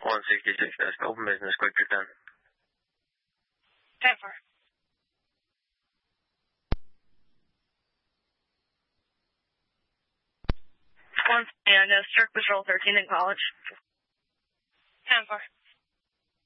166, that's open business, quick return. 10-4. And Cirque Patrol 13 in college. 10-4.